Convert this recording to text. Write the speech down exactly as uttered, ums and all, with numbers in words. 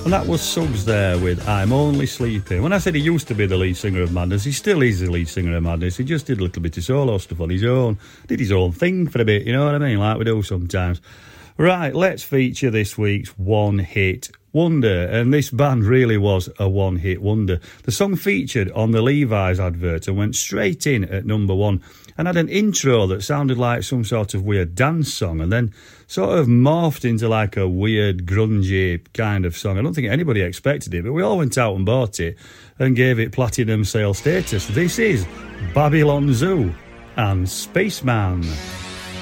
And that was Suggs there with I'm Only Sleeping. When I said he used to be the lead singer of Madness, he still is the lead singer of Madness. He just did a little bit of solo stuff on his own. Did his own thing for a bit, you know what I mean? Like we do sometimes. Right, let's feature this week's One Hit Wonder. And this band really was a one-hit wonder. The song featured on the Levi's advert and went straight in at number one and had an intro that sounded like some sort of weird dance song and then sort of morphed into like a weird grungy kind of song. I don't think anybody expected it, but we all went out and bought it and gave it platinum sale status. This is Babylon Zoo and Spaceman.